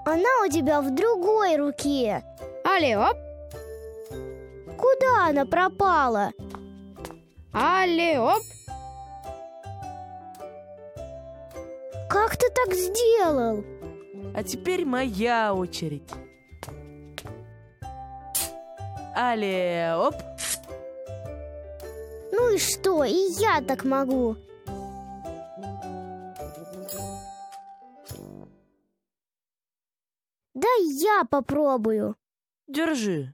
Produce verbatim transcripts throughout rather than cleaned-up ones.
Она у тебя в другой руке. Але, оп! Куда она пропала? Але, оп! Как ты так сделал? А теперь моя очередь. Але, оп! Ну и что, и я так могу. Дай я попробую. Держи.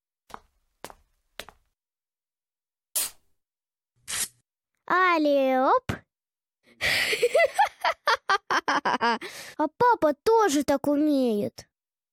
Але, оп! А папа тоже так умеет.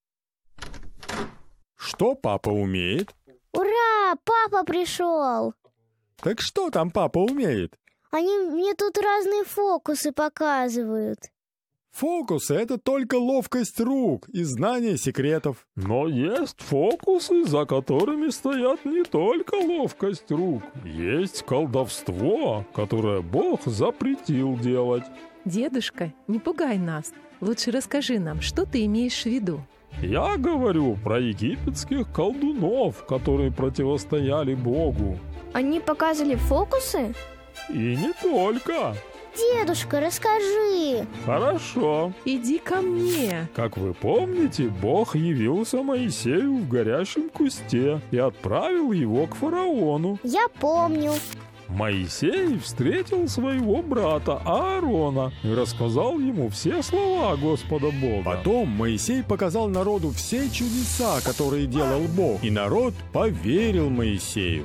Что папа умеет? Ура, папа пришел. Так что там папа умеет? Они мне тут разные фокусы показывают. Фокусы — это только ловкость рук и знание секретов. Но есть фокусы, за которыми стоят не только ловкость рук. Есть колдовство, которое Бог запретил делать. Дедушка, не пугай нас. Лучше расскажи нам, что ты имеешь в виду. Я говорю про египетских колдунов, которые противостояли Богу. Они показывали фокусы? И не только. Дедушка, расскажи. Хорошо. Иди ко мне. Как вы помните, Бог явился Моисею в горящем кусте и отправил его к фараону. Я помню. Моисей встретил своего брата Аарона и рассказал ему все слова Господа Бога. Потом Моисей показал народу все чудеса, которые делал Бог, и народ поверил Моисею.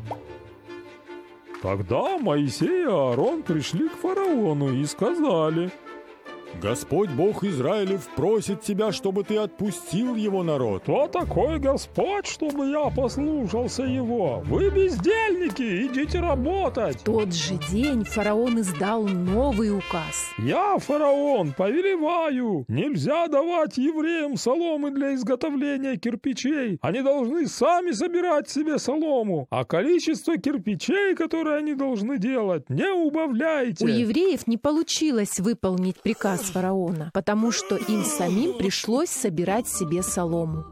Тогда Моисей и Аарон пришли к фараону и сказали: «Господь Бог Израилев просит тебя, чтобы ты отпустил его народ». «Кто такой Господь, чтобы я послушался его? Вы бездельники, идите работать!» В тот же день фараон издал новый указ. «Я, фараон, повелеваю, нельзя давать евреям соломы для изготовления кирпичей. Они должны сами собирать себе солому, а количество кирпичей, которые они должны делать, не убавляйте». У евреев не получилось выполнить приказ фараона, потому что им самим пришлось собирать себе солому.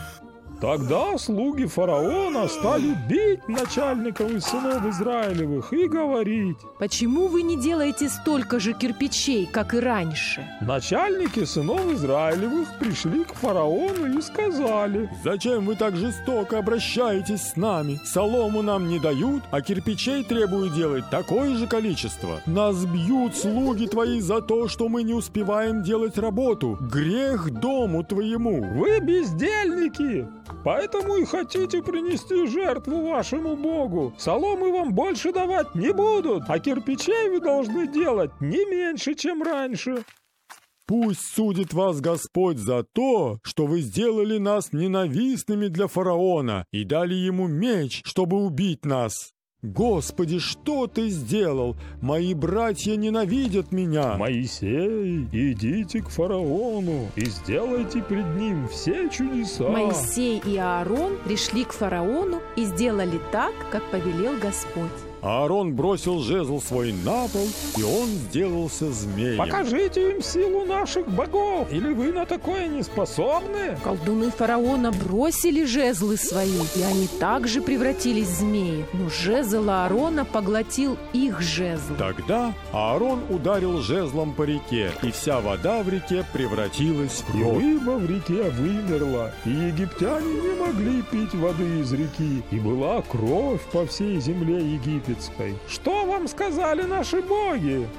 Тогда слуги фараона стали бить начальников из сынов Израилевых и говорить: «Почему вы не делаете столько же кирпичей, как и раньше?» Начальники сынов Израилевых пришли к фараону и сказали: «Зачем вы так жестоко обращаетесь с нами? Солому нам не дают, а кирпичей требуют делать такое же количество. Нас бьют слуги твои за то, что мы не успеваем делать работу. Грех дому твоему». «Вы бездельники! Поэтому и хотите принести жертву вашему Богу. Соломы вам больше давать не будут, а кирпичей вы должны делать не меньше, чем раньше». «Пусть судит вас Господь за то, что вы сделали нас ненавистными для фараона и дали ему меч, чтобы убить нас. Господи, что ты сделал? Мои братья ненавидят меня». «Моисей, идите к фараону и сделайте пред ним все чудеса». Моисей и Аарон пришли к фараону и сделали так, как повелел Господь. Аарон бросил жезл свой на пол, и он сделался змеем. «Покажите им силу наших богов, или вы на такое не способны?» Колдуны фараона бросили жезлы свои, и они также превратились в змеи. Но жезл Аарона поглотил их жезл. Тогда Аарон ударил жезлом по реке, и вся вода в реке превратилась в И кровь. рыба в реке вымерла, и египтяне не могли пить воды из реки, и была кровь по всей земле египетской. Что вам сказали наши боги?»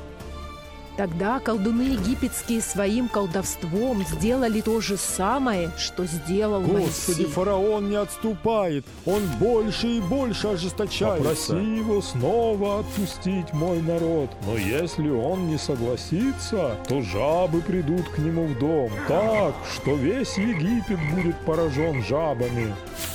Тогда колдуны египетские своим колдовством сделали то же самое, что сделал Господи, Моисей. фараон не отступает, он больше и больше ожесточается. «Попроси его снова отпустить мой народ, но если он не согласится, то жабы придут к нему в дом, так, что весь Египет будет поражен жабами».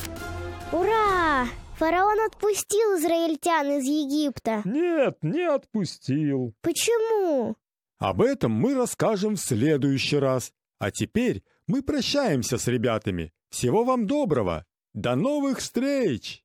Ура! Фараон отпустил израильтян из Египта. «Нет, не отпустил». Почему? Об этом мы расскажем в следующий раз. А теперь мы прощаемся с ребятами. Всего вам доброго. До новых встреч!